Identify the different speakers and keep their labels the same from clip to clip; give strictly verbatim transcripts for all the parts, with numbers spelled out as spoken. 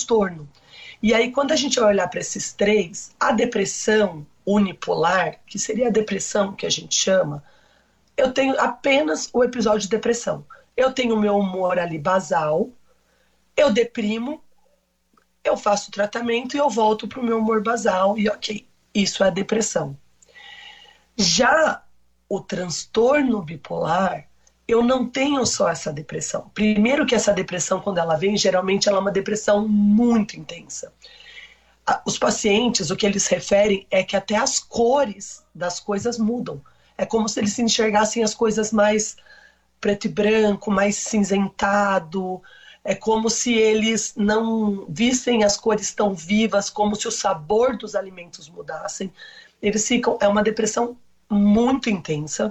Speaker 1: transtorno. E aí, quando a gente vai olhar para esses três, a depressão unipolar, que seria a depressão que a gente chama, eu tenho apenas o episódio de depressão. Eu tenho o meu humor ali basal, eu deprimo, eu faço tratamento e eu volto para o meu humor basal e ok, isso é a depressão. Já o transtorno bipolar, eu não tenho só essa depressão. Primeiro que essa depressão, quando ela vem, geralmente ela é uma depressão muito intensa. Os pacientes, o que eles referem é que até as cores das coisas mudam. É como se eles se enxergassem as coisas mais preto e branco, mais cinzentado. É como se eles não vissem as cores tão vivas, como se o sabor dos alimentos mudassem. Eles ficam, é uma depressão muito intensa.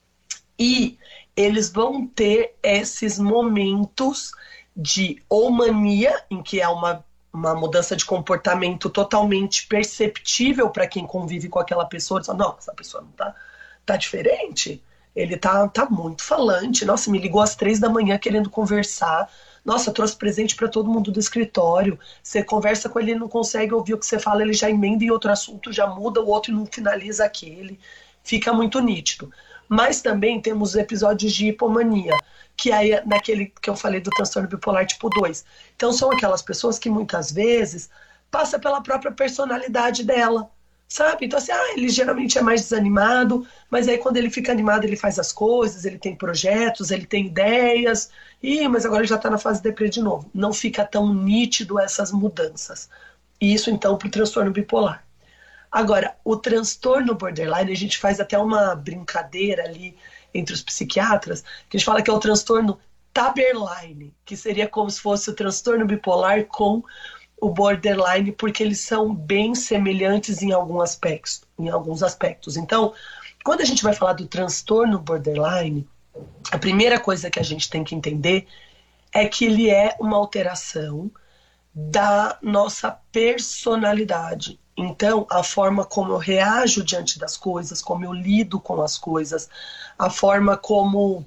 Speaker 1: E eles vão ter esses momentos de ou mania, em que é uma, uma mudança de comportamento totalmente perceptível para quem convive com aquela pessoa. Diz, não, essa pessoa não tá, tá diferente, ele tá, tá muito falante, nossa, me ligou às três da manhã querendo conversar, nossa, trouxe presente para todo mundo do escritório, você conversa com ele, ele não consegue ouvir o que você fala, ele já emenda em outro assunto, já muda o outro e não finaliza aquele, fica muito nítido. Mas também temos episódios de hipomania, que aí é naquele que eu falei do transtorno bipolar tipo dois. Então são aquelas pessoas que muitas vezes passa pela própria personalidade dela, sabe? Então assim, ah, ele geralmente é mais desanimado, mas aí quando ele fica animado ele faz as coisas, ele tem projetos, ele tem ideias, e mas agora ele já está na fase de deprê de novo. Não fica tão nítido essas mudanças. E isso então para o transtorno bipolar. Agora, o transtorno borderline, a gente faz até uma brincadeira ali entre os psiquiatras, que a gente fala que é o transtorno taberline, que seria como se fosse o transtorno bipolar com o borderline, porque eles são bem semelhantes em, algum aspectos, em alguns aspectos. Então, quando a gente vai falar do transtorno borderline, a primeira coisa que a gente tem que entender é que ele é uma alteração da nossa personalidade. Então, a forma como eu reajo diante das coisas, como eu lido com as coisas, a forma como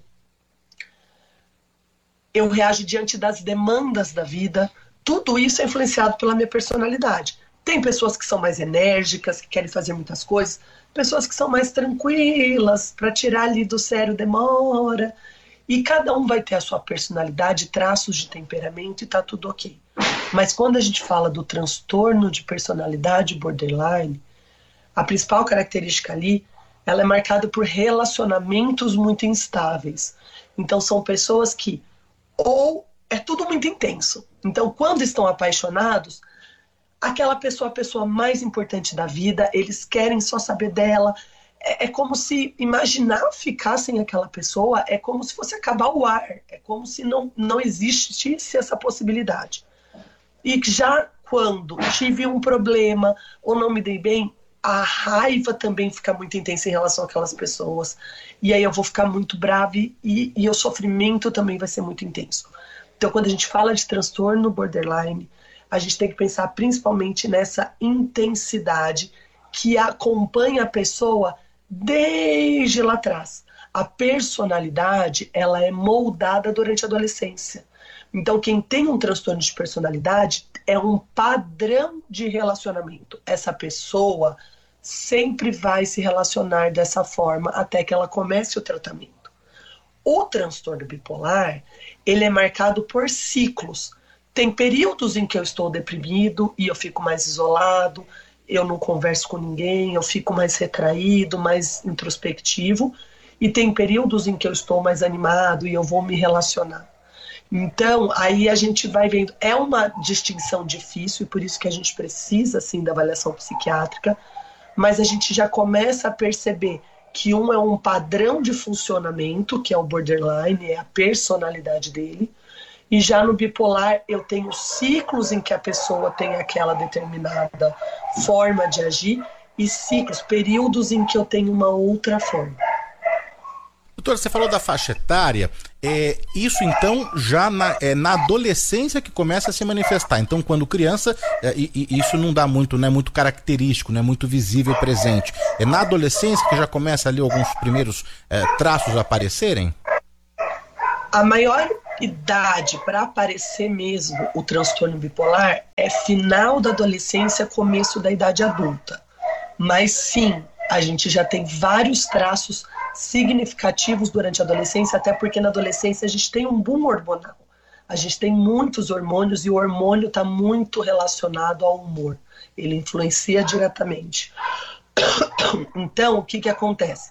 Speaker 1: eu reajo diante das demandas da vida, tudo isso é influenciado pela minha personalidade. Tem pessoas que são mais enérgicas, que querem fazer muitas coisas, pessoas que são mais tranquilas, para tirar ali do sério demora, e cada um vai ter a sua personalidade, traços de temperamento e tá tudo ok. Mas quando a gente fala do transtorno de personalidade borderline, a principal característica ali, ela é marcada por relacionamentos muito instáveis. Então são pessoas que, ou é tudo muito intenso. Então quando estão apaixonados, aquela pessoa é a pessoa mais importante da vida, eles querem só saber dela. É, é como se imaginar ficar sem aquela pessoa, é como se fosse acabar o ar, é como se não, não existisse essa possibilidade. E já quando tive um problema ou não me dei bem, a raiva também fica muito intensa em relação àquelas pessoas. E aí eu vou ficar muito brava e, e o sofrimento também vai ser muito intenso. Então quando a gente fala de transtorno borderline, a gente tem que pensar principalmente nessa intensidade que acompanha a pessoa desde lá atrás. A personalidade, ela é moldada durante a adolescência. Então, quem tem um transtorno de personalidade é um padrão de relacionamento. Essa pessoa sempre vai se relacionar dessa forma até que ela comece o tratamento. O transtorno bipolar, ele é marcado por ciclos. Tem períodos em que eu estou deprimido e eu fico mais isolado, eu não converso com ninguém, eu fico mais retraído, mais introspectivo. E tem períodos em que eu estou mais animado e eu vou me relacionar. Então, aí a gente vai vendo, é uma distinção difícil e por isso que a gente precisa, sim, da avaliação psiquiátrica, mas a gente já começa a perceber que um é um padrão de funcionamento, que é o borderline, é a personalidade dele, e já no bipolar eu tenho ciclos em que a pessoa tem aquela determinada forma de agir e ciclos, períodos em que eu tenho uma outra forma.
Speaker 2: Doutora, você falou da faixa etária, é, isso então já na, é, na adolescência que começa a se manifestar. Então quando criança, é, e, e isso não dá muito, não é muito característico, não é muito visível e presente. É na adolescência que já começa ali alguns primeiros é, traços a aparecerem?
Speaker 1: A maior idade para aparecer mesmo o transtorno bipolar é final da adolescência, começo da idade adulta. Mas sim, a gente já tem vários traços significativos durante a adolescência, até porque na adolescência a gente tem um boom hormonal. A gente tem muitos hormônios e o hormônio está muito relacionado ao humor. Ele influencia diretamente. Então, o que que acontece?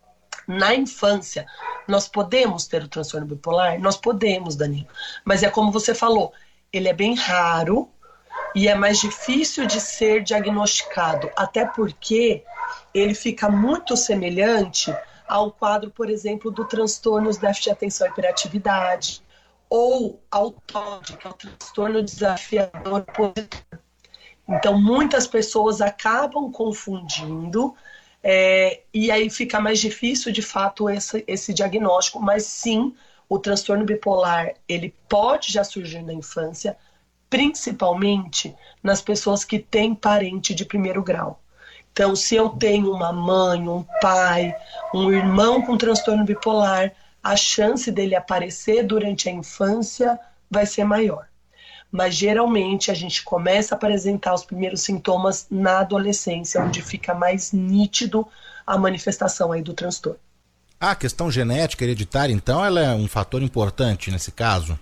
Speaker 1: Na infância, nós podemos ter o transtorno bipolar? Nós podemos, Danilo. Mas é como você falou, ele é bem raro e é mais difícil de ser diagnosticado, até porque ele fica muito semelhante ao quadro, por exemplo, do transtorno de déficit de atenção e hiperatividade, ou ao T O D, que é o transtorno desafiador opositor. Então, muitas pessoas acabam confundindo, é, e aí fica mais difícil, de fato, esse, esse diagnóstico. Mas sim, o transtorno bipolar, ele pode já surgir na infância, principalmente nas pessoas que têm parente de primeiro grau. Então, se eu tenho uma mãe, um pai, um irmão com transtorno bipolar, a chance dele aparecer durante a infância vai ser maior. Mas geralmente a gente começa a apresentar os primeiros sintomas na adolescência, onde fica mais nítido a manifestação aí do transtorno.
Speaker 2: Ah, a questão genética hereditária, então, ela é um fator importante nesse caso?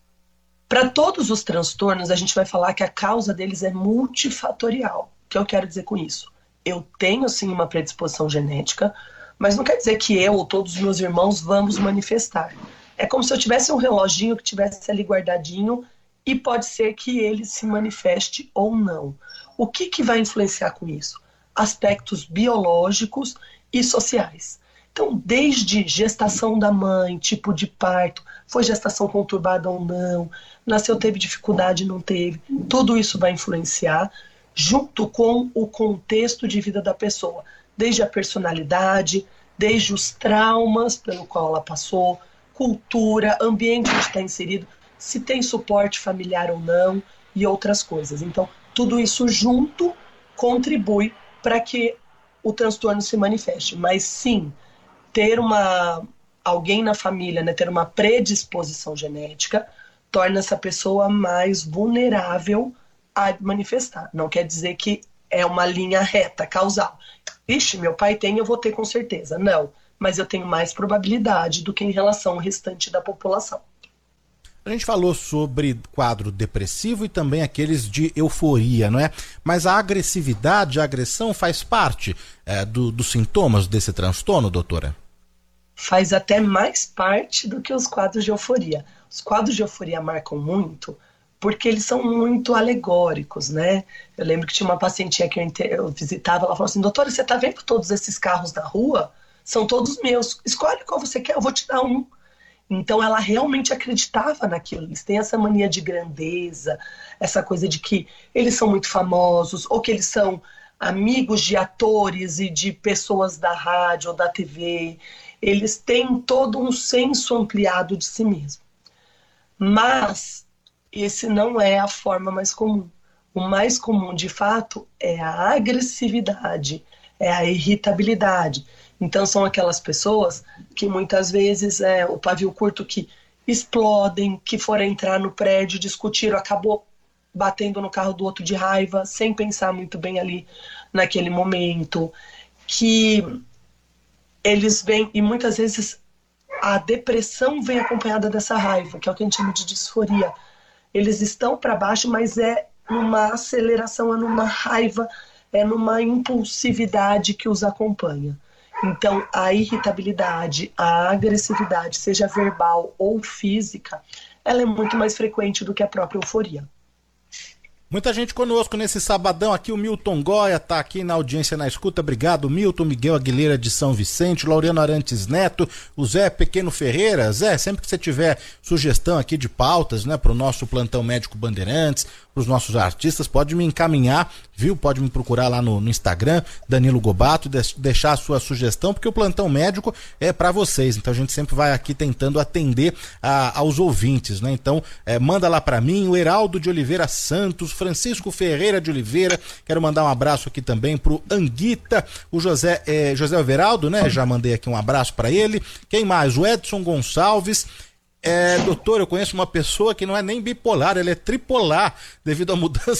Speaker 1: Para todos os transtornos, a gente vai falar que a causa deles é multifatorial. O que eu quero dizer com isso? Eu tenho sim uma predisposição genética, mas não quer dizer que eu ou todos os meus irmãos vamos manifestar. É como se eu tivesse um reloginho que tivesse ali guardadinho e pode ser que ele se manifeste ou não. O que, que vai influenciar com isso? Aspectos biológicos e sociais. Então, desde gestação da mãe, tipo de parto, foi gestação conturbada ou não, nasceu, teve dificuldade, não teve, tudo isso vai influenciar, junto com o contexto de vida da pessoa, desde a personalidade, desde os traumas pelo qual ela passou, cultura, ambiente onde está inserido, se tem suporte familiar ou não e outras coisas. Então, tudo isso junto contribui para que o transtorno se manifeste. Mas sim, ter uma, alguém na família, né, ter uma predisposição genética, torna essa pessoa mais vulnerável a manifestar. Não quer dizer que é uma linha reta, causal. Ixi, meu pai tem, eu vou ter com certeza. Não, mas eu tenho mais probabilidade do que em relação ao restante da população.
Speaker 2: A gente falou sobre quadro depressivo e também aqueles de euforia, não é? Mas a agressividade, a agressão faz parte é, do, dos sintomas desse transtorno, doutora?
Speaker 1: Faz até mais parte do que os quadros de euforia. Os quadros de euforia marcam muito porque eles são muito alegóricos, né? Eu lembro que tinha uma pacientinha que eu, inter... eu visitava, ela falou assim, doutora, você tá vendo todos esses carros na rua? São todos meus. Escolhe qual você quer, eu vou te dar um. Então ela realmente acreditava naquilo. Eles têm essa mania de grandeza, essa coisa de que eles são muito famosos, ou que eles são amigos de atores e de pessoas da rádio ou da T V. Eles têm todo um senso ampliado de si mesmo. Mas esse não é a forma mais comum. O mais comum, de fato, é a agressividade, é a irritabilidade. Então são aquelas pessoas que muitas vezes é o pavio curto, que explodem, que foram entrar no prédio, discutiram, acabou batendo no carro do outro de raiva, sem pensar muito bem ali naquele momento, que eles vêm, e muitas vezes a depressão vem acompanhada dessa raiva, que é o que a gente chama de disforia. Eles estão para baixo, mas é numa aceleração, é numa raiva, é numa impulsividade que os acompanha. Então, a irritabilidade, a agressividade, seja verbal ou física, ela é muito mais frequente do que a própria euforia.
Speaker 2: Muita gente conosco nesse sabadão aqui, o Milton Goya tá aqui na audiência, na escuta, obrigado Milton, Miguel Aguilera de São Vicente, Laureano Arantes Neto, o Zé Pequeno Ferreira. Zé, sempre que você tiver sugestão aqui de pautas, né, pro nosso Plantão Médico Bandeirantes, pros nossos artistas, pode me encaminhar, viu? Pode me procurar lá no, no Instagram, Danilo Gobato, de, deixar a sua sugestão, porque o Plantão Médico é para vocês, então a gente sempre vai aqui tentando atender a, aos ouvintes, né? Então, é, manda lá para mim, o Heraldo de Oliveira Santos, Francisco Ferreira de Oliveira, quero mandar um abraço aqui também pro Anguita, o José, é, José Everaldo, né? Já mandei aqui um abraço para ele. Quem mais? O Edson Gonçalves. É, doutor, eu conheço uma pessoa que não é nem bipolar, ela é tripolar, devido à mudança